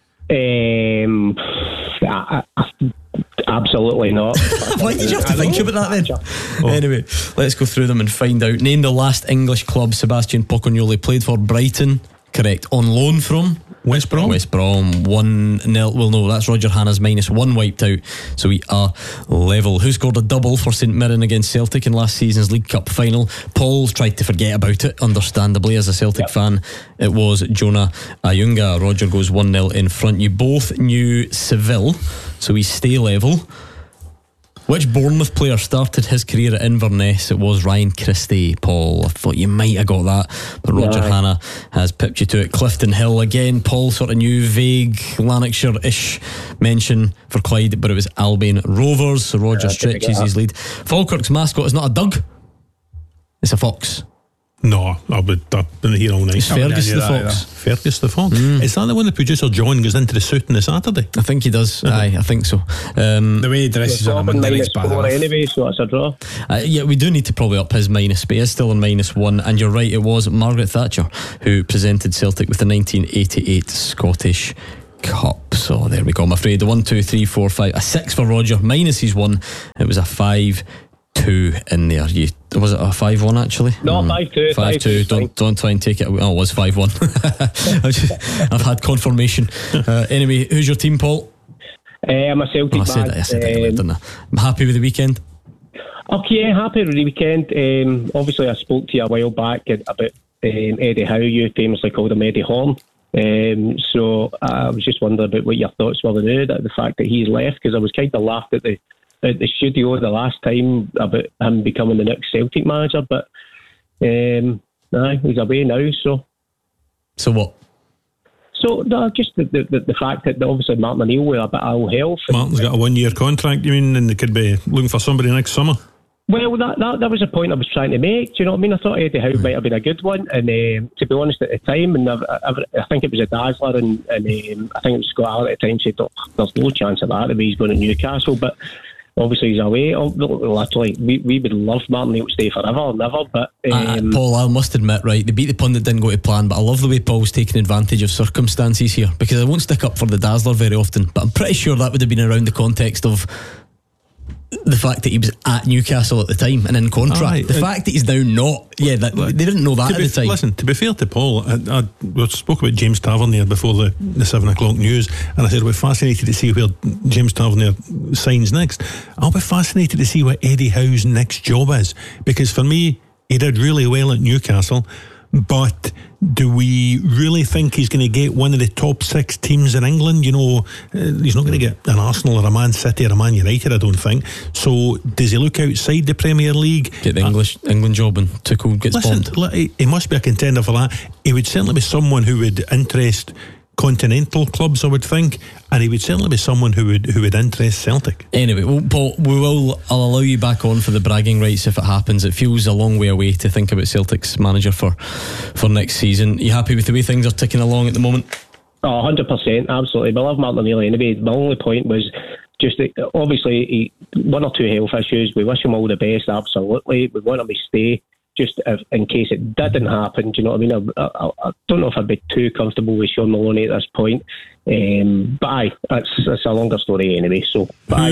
Absolutely not. Why did you have to think about that then? Anyway, let's go through them and find out. Name the last English club Sebastian Pocognoli played for. Brighton. Correct. On loan from West Brom. 1-0. Well, no, that's Roger Hannah's -1 wiped out, so we are level. Who scored a double for St Mirren against Celtic in last season's League Cup final? Paul's tried to forget about it, understandably, as a Celtic fan. It was Jonah Ayunga. Roger goes 1-0 in front. You both knew Seville, so we stay level. Which Bournemouth player started his career at Inverness? It was Ryan Christie. Paul, I thought you might have got that, but Roger Hannah has pipped you to it. Clifton Hill again. Paul sort of knew, vague Lanarkshire-ish mention for Clyde, but it was Albion Rovers, so Roger stretches his lead. Falkirk's mascot is not a dog, it's a fox. No, I've been here all night. It's Fergus the Fox. Fergus the Fox. Is that the one the producer John goes into the suit on the Saturday? I think he does. Aye, I think so. The way he dresses on a Monday night's bad enough. Anyway, so it's a draw. Yeah, we do need to probably up his minus, but he is still on -1. And you're right, it was Margaret Thatcher who presented Celtic with the 1988 Scottish Cup. So there we go. I'm afraid the 1, 2, 3, 4, 5, a 6 for Roger, minus his 1. It was a 5-2 in there. Was it a 5-1 actually? No, 5-2. 5-2. Don't try and take it. Oh, it was 5-1. I've had confirmation. Anyway, who's your team, Paul? I'm a Celtic I said it earlier, didn't I? I'm happy with the weekend. Okay, happy with the weekend. Obviously, I spoke to you a while back about Eddie Howe. You famously called him Eddie Horn. So I was just wondering about what your thoughts were the fact that he's left, because I was kind of laughed at the studio the last time about him becoming the next Celtic manager, but he's away now. So what? So no, just the fact that obviously Martin O'Neill with a bit of ill health. Martin's got a 1-year contract, you mean, and they could be looking for somebody next summer. Well, that was the point I was trying to make. Do you know what I mean? I thought Eddie Howe might have been a good one, and to be honest, at the time, and I think it was a Dazzler, and I think it was Scott Allen at the time said, "There's no chance of that if he's going to Newcastle." But obviously he's away. Literally, we would love Martin O'Neill to stay forever, never. But Paul, I must admit, right, they beat the pun that didn't go to plan. But I love the way Paul's taking advantage of circumstances here, because I won't stick up for the Dazzler very often. But I'm pretty sure that would have been around the context of the fact that he was at Newcastle at the time and in contract. The fact that he's now not, they didn't know that at the time. Listen, to be fair to Paul, we spoke about James Tavernier before the 7 o'clock news, and I said we're fascinated to see where James Tavernier signs next. I'll be fascinated to see what Eddie Howe's next job is, because for me, he did really well at Newcastle, but do we really think he's going to get one of the top 6 teams in England? You know, he's not going to get an Arsenal or a Man City or a Man United, I don't think. So does he look outside the Premier League? Get the England job and Tuchel gets bombed. He must be a contender for that. He would certainly be someone who would interest continental clubs, I would think, and he would certainly be someone who would interest Celtic. Anyway, well, Paul, I'll allow you back on for the bragging rights if it happens. It feels a long way away to think about Celtic's manager for next season. Are you happy with the way things are ticking along at the moment? Oh, 100%, absolutely. I love Martin O'Neill anyway. My only point was just that obviously 1 or 2 health issues. We wish him all the best, absolutely. We want him to stay. Just in case it didn't happen, do you know what I mean? I don't know if I'd be too comfortable with Sean Maloney at this point, but it's a longer story anyway. So,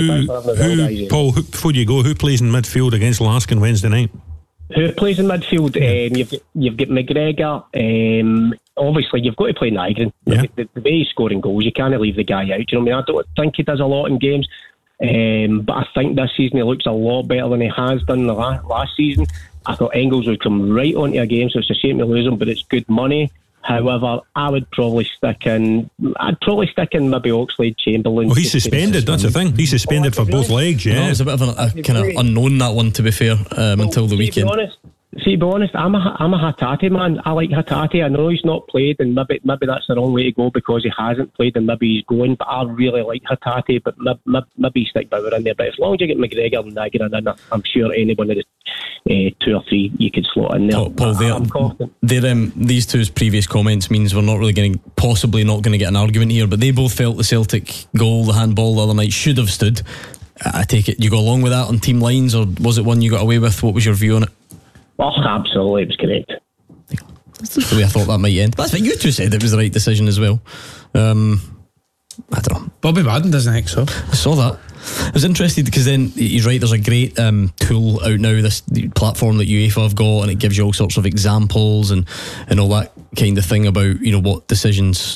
Paul, before you go, who plays in midfield against Lask on Wednesday night? Who plays in midfield? You've got McGregor. Obviously, you've got to play Nygren. Yeah. The way he's scoring goals, you can't leave the guy out. Do you know what I mean? I don't think he does a lot in games, but I think this season he looks a lot better than he has done the last season. I thought Engels would come right onto a game, so it's a shame to lose him, but it's good money. However, I'd probably stick in maybe Oxlade, Chamberlain. Well, he's suspended, that's the thing. He's suspended for both legs, yeah. No, it's a bit of a kind of unknown, that one, to be fair, until the weekend. To be honest, I'm a Hatate man. I like Hatate. I know he's not played, and maybe that's the wrong way to go because he hasn't played, and maybe he's going. But I really like Hatate. But maybe stick Bauer in there. But as long as you get McGregor and Nygren in, I'm sure any one of the 2 or 3 you could slot in there. Paul, I'm confident. These two's previous comments means we're not really possibly not going to get an argument here. But they both felt the Celtic goal, the handball the other night, should have stood. I take it you go along with that on team lines, or was it one you got away with? What was your view on it? Oh, absolutely, it was correct. That's the way I thought that might end. That's what you two said, it was the right decision as well. I don't know. Bobby Madden doesn't think so. I saw that. I was interested because then he's right, there's a great tool out now, this platform that UEFA have got, and it gives you all sorts of examples and all that kind of thing about, you know, what decisions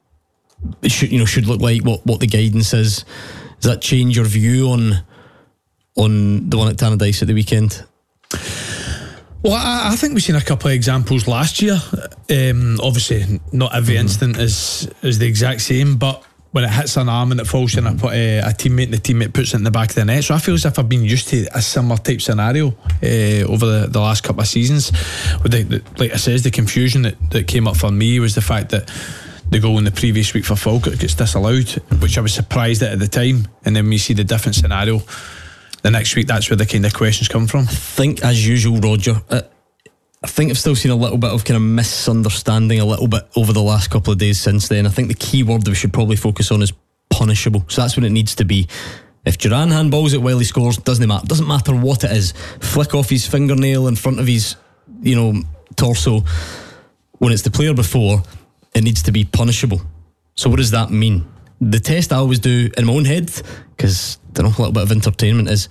should look like, what the guidance is. Does that change your view on the one at Tannadice at the weekend? Well, I think we've seen a couple of examples last year. Obviously, not every instant is the exact same, but when it hits an arm and it falls in a teammate and the teammate puts it in the back of the net. So I feel as if I've been used to a similar type scenario over the last couple of seasons. Like I said, the confusion that came up for me was the fact that the goal in the previous week for Falkirk gets disallowed, which I was surprised at the time. And then we see the different scenario the next week. That's where the kind of questions come from. I think, as usual, Roger, I think I've still seen a little bit of kind of misunderstanding a little bit over the last couple of days since then. I think the key word that we should probably focus on is punishable. So that's what it needs to be. If Duran handballs it while he scores, doesn't matter what it is. Flick off his fingernail in front of his, torso. When it's the player before, it needs to be punishable. So what does that mean? The test I always do in my own head, because I don't know, a little bit of entertainment, is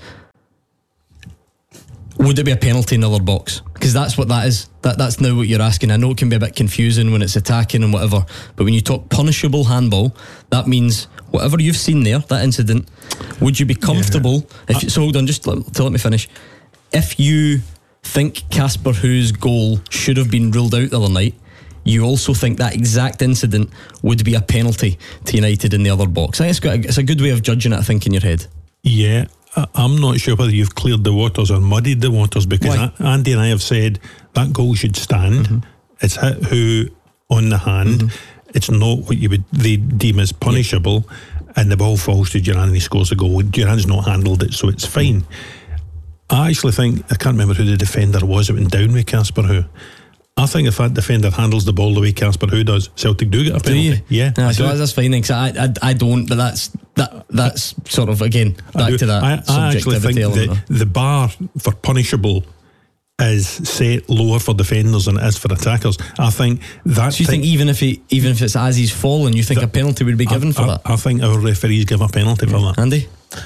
would it be a penalty in the other box? Because that's what that is. That's now what you're asking. I know it can be a bit confusing when it's attacking and whatever, but when you talk punishable handball, that means whatever you've seen there, that incident, would you be comfortable so hold on, just to let me finish. If you think Casper Hu's goal should have been ruled out the other night, you also think that exact incident would be a penalty to United in the other box. I think it's a good way of judging it, I think, in your head. Yeah, I'm not sure whether you've cleared the waters or muddied the waters, because Andy and I have said that goal should stand. Mm-hmm. It's hit Hu on the hand. Mm-hmm. It's not what they deem as punishable, and the ball falls to Duran and he scores a goal. Duran's not handled it, so it's fine. I actually think, I can't remember who the defender was that went down with Casper Hu. I think if that defender handles the ball the way Casper Hu does, Celtic do get a penalty. Yeah, so that's fine. I don't, but that's sort of, again, back to that I actually think that the bar for punishable is set lower for defenders than it is for attackers. I think that. So you think even if it's as he's fallen, you think a penalty would be given for that? I think our referees give a penalty for that. Andy?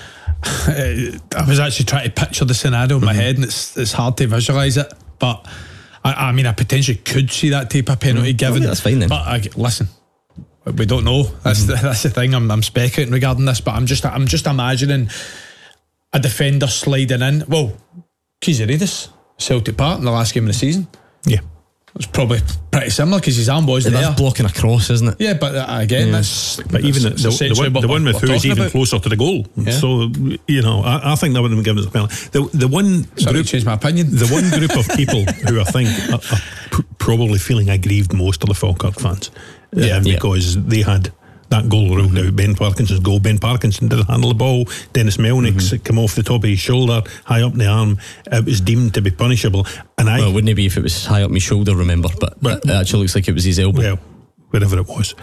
I was actually trying to picture the scenario in my head, and it's hard to visualise it, but I mean, I potentially could see that type of penalty given. That's fine then. But listen, we don't know. That's the thing. I'm speculating regarding this, but I'm just imagining a defender sliding in. Well, Kiziridis, Celtic Park in the last game of the season. Yeah, it's probably pretty similar because his arm was there. That's blocking a cross, isn't it? Yeah, but again, that's. But even the one with Hu is even closer to the goal. Yeah. So I think that would have been given as a penalty. The one group, changed my opinion. The one group of people who I think are probably feeling aggrieved most are the Falkirk fans, because they had that goal ruled out. Ben Parkinson's goal. Ben Parkinson didn't handle the ball. Dennis Melnick's come off the top of his shoulder, high up the arm. It was deemed to be punishable. And well, wouldn't it be if it was high up my shoulder? Remember, but it actually looks like it was his elbow. Well, wherever it was,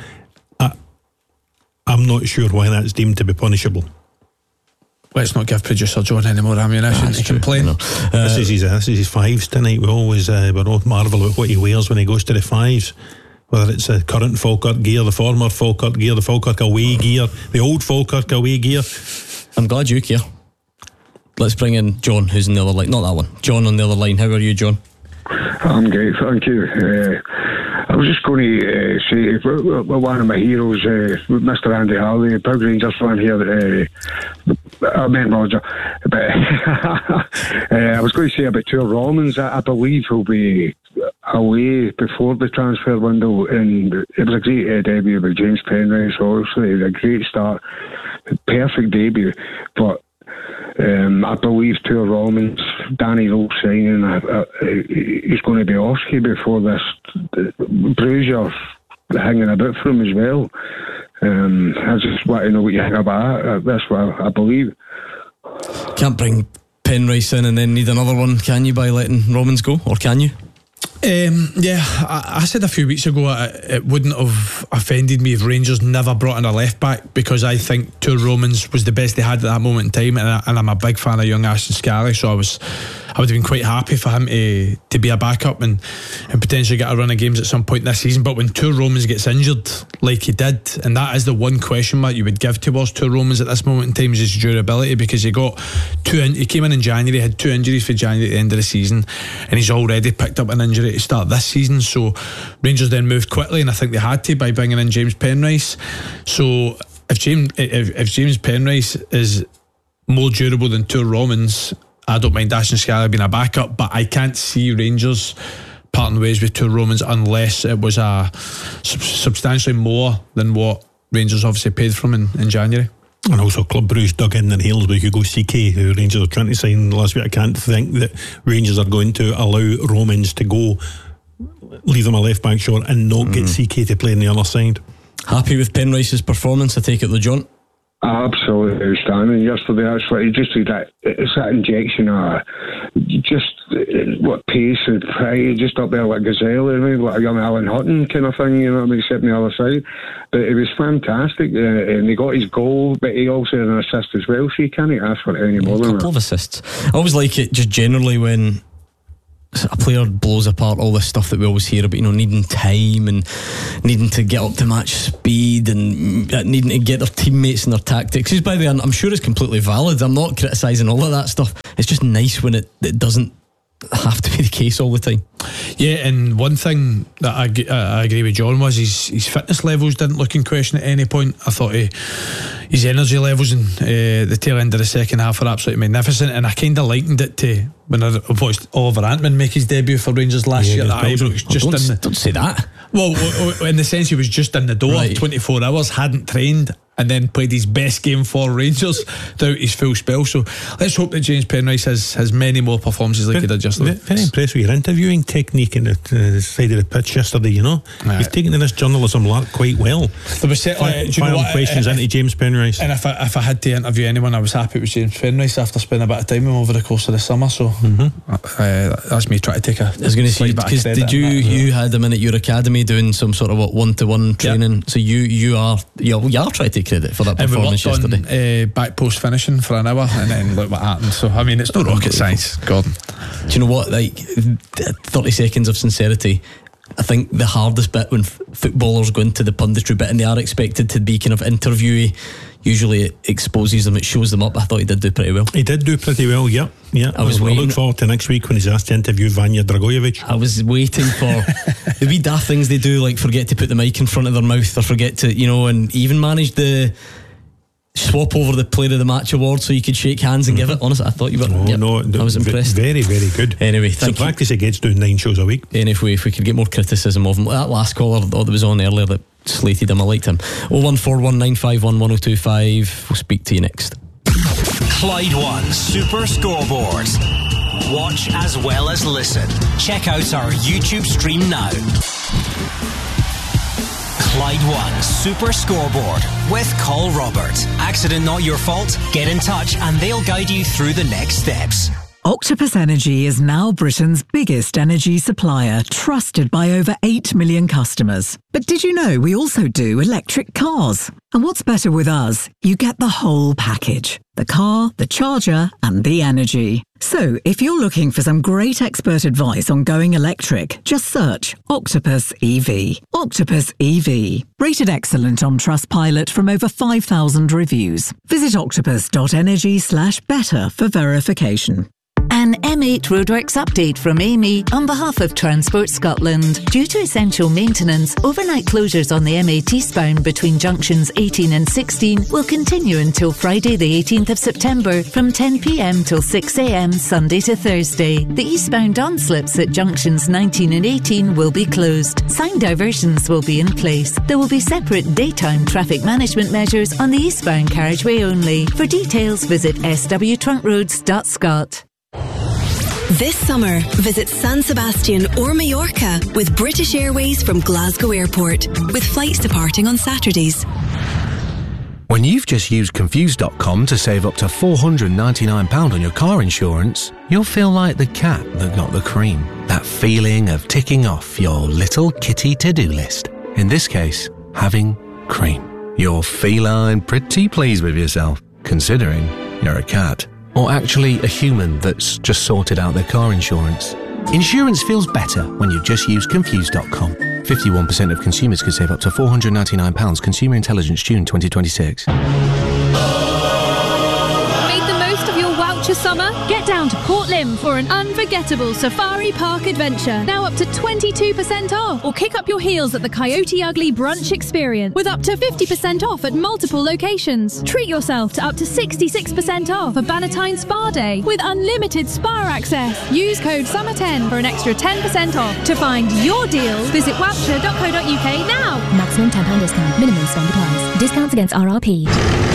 I'm not sure why that's deemed to be punishable. Let's not give producer John any more ammunition to complain. This is his fives tonight. We always marvel at what he wears when he goes to the fives. Whether it's a current Falkirk gear, the former Falkirk gear, the Falkirk away gear, the old Falkirk away gear. I'm glad you care. Let's bring in John, who's on the other line. Not that one. John on the other line. How are you, John? I'm great, thank you. I was just going to say, one of my heroes, Mr. Andy Harley, a big Rangers fan here. I meant Roger. But I was going to say about Tua Romans. I believe he'll be away before the transfer window, and it was a great debut by James Penrice. Obviously, a great start, perfect debut, but I believe Tua Romans, Danny Rose signing, he's going to be Oski before this. Bruiser hanging about for him as well. I just want to know what you think about it. That's what I believe. Can't bring Penrice in and then need another one, can you, by letting Romans go, or can you? I said a few weeks ago it wouldn't have offended me if Rangers never brought in a left back, because I think Tua Romans was the best they had at that moment in time, and I'm a big fan of young Ashton Scally, so I would have been quite happy for him to be a backup and potentially get a run of games at some point this season. But when Tua Romans gets injured like he did, and that is the one question mark you would give towards Tua Romans at this moment in time, is his durability, because he came in January, had 2 injuries for January at the end of the season, and he's already picked up an injury to start this season. So Rangers then moved quickly, and I think they had to, by bringing in James Penrice. So if James Penrice is more durable than Tua Romans, I don't mind Ashton Scally being a backup, but I can't see Rangers parting ways with Tua Romans unless it was a substantially more than what Rangers obviously paid for him in January. And also Club Bruce dug in their heels with Hugo CK, who Rangers are trying to sign last week. I can't think that Rangers are going to allow Romans to go, leave them a left back short and not get CK to play on the other side. Happy with Penrice's performance, I take it, though, John? Absolutely outstanding yesterday. Actually, just that injection of just what pace and pride, just up there like a gazelle, like a young Alan Hutton kind of thing, you know what I mean, except on the other side. But it was fantastic, and he got his goal, but he also had an assist as well, so you can't ask for any more than that. A couple of assists. I always like it just generally when a player blows apart all this stuff that we always hear about, needing time and needing to get up to match speed and needing to get their teammates and their tactics. Because by the way, I'm sure it's completely valid. I'm not criticising all of that stuff. It's just nice when it doesn't have to be the case all the time. Yeah, and one thing that I agree with John was his fitness levels didn't look in question at any point. I thought his energy levels in the tail end of the second half were absolutely magnificent, and I kind of likened it to when I watched Oliver Antman make his debut for Rangers last year. Don't say that. Well, in the sense he was just in the door, Right. 24 hours, hadn't trained, and then played his best game for Rangers throughout his full spell. So let's hope that James Penrice has many more performances like he did just now. Very impressed with your interviewing technique in the side of the pitch yesterday, You've taken to this journalism lark quite well. There was certainly questions into James Penrice. And if I had to interview anyone, I was happy it was James Penrice after spending a bit of time with him over the course of the summer. So that's me trying to take a. I was going to say, because did you had him in at your academy doing some sort of one-to-one training? Yep. So you are trying to take credit for that performance yesterday. And we worked on back post finishing for an hour, and then look what happened. So I mean, it's not rocket science, Gordon. Do you know what? Like 30 seconds of sincerity. I think the hardest bit when footballers go into the punditry bit and they are expected to be kind of interviewee, usually it exposes them, it shows them up. I thought he did do pretty well. He did do pretty well, yeah. I look forward to next week when he's asked to interview Vanja Dragojevic. I was waiting for the wee daft things they do, like forget to put the mic in front of their mouth, or forget to, and even manage the swap over the player of the match award so you could shake hands and give it. Honestly, I thought you were. I was impressed. Very, very good. Anyway, it's a practice he gets doing 9 shows a week. And if we could get more criticism of him, that last caller that was on earlier that slated him, I liked him. 01419511025. We'll speak to you next. Clyde One Super Scoreboard. Watch as well as listen. Check out our YouTube stream now. Clyde One Super Scoreboard with Call Robert. Accident not your fault? Get in touch and they'll guide you through the next steps. Octopus Energy is now Britain's biggest energy supplier, trusted by over 8 million customers. But did you know we also do electric cars? And what's better with us? You get the whole package. The car, the charger, and the energy. So, if you're looking for some great expert advice on going electric, just search Octopus EV. Octopus EV. Rated excellent on Trustpilot from over 5,000 reviews. Visit octopus.energy/better for verification. An M8 Roadworks update from Amy on behalf of Transport Scotland. Due to essential maintenance, overnight closures on the M8 eastbound between junctions 18 and 16 will continue until Friday the 18th of September from 10 p.m. till 6 a.m. Sunday to Thursday. The eastbound on-slips at junctions 19 and 18 will be closed. Sign diversions will be in place. There will be separate daytime traffic management measures on the eastbound carriageway only. For details, visit swtruntroads.scot. This summer, visit San Sebastian or Mallorca with British Airways from Glasgow Airport, with flights departing on Saturdays. When you've just used Confused.com to save up to £499 on your car insurance, you'll feel like the cat that got the cream. That feeling of ticking off your little kitty to-do list. In this case, having cream. You're feline pretty pleased with yourself, considering you're a cat. Or actually a human that's just sorted out their car insurance. Insurance feels better when you just use Confused.com. 51% of consumers could save up to £499. Consumer Intelligence, June 2026. Made the most of your voucher summer? Get down to Port Lim for an unforgettable safari park adventure. Now up to 22% off. Or kick up your heels at the Coyote Ugly Brunch Experience with up to 50% off at multiple locations. Treat yourself to up to 66% off a Bannatyne Spa Day with unlimited spa access. Use code SUMMER10 for an extra 10% off. To find your deal, visit wapture.co.uk now. Maximum £10 discount. Minimum spend applies. Discounts against RRP.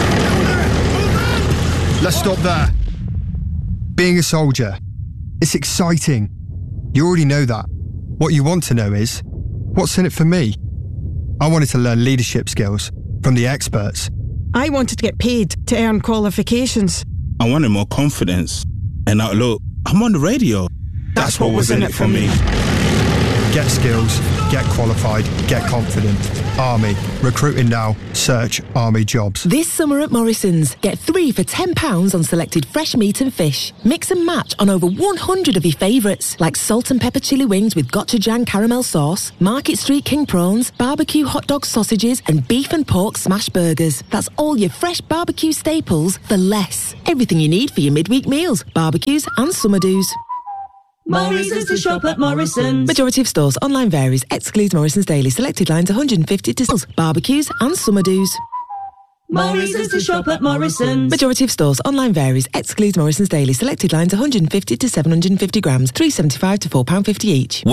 Let's stop there. Being a soldier, it's exciting. You already know that. What you want to know is, what's in it for me? I wanted to learn leadership skills from the experts. I wanted to get paid to earn qualifications. I wanted more confidence and outlook. I'm on the radio. That's what was in it for me. Get skills, get qualified, get confident. Army. Recruiting now. Search Army Jobs. This summer at Morrison's, get 3 for £10 on selected fresh meat and fish. Mix and match on over 100 of your favourites, like salt and pepper chili wings with gochujang caramel sauce, Market Street king prawns, barbecue hot dog sausages, and beef and pork smash burgers. That's all your fresh barbecue staples for less. Everything you need for your midweek meals, barbecues and summer do's. Morrison's to shop at Morrison's. Majority of stores. Online varies. Excludes Morrison's Daily. Selected lines 150 to sales. Barbecues and summer do's. Morrison's to shop at Morrison's. Majority of stores. Online varies. Excludes Morrison's Daily. Selected lines 150 to 750 grams. $3.75 to £4.50 each.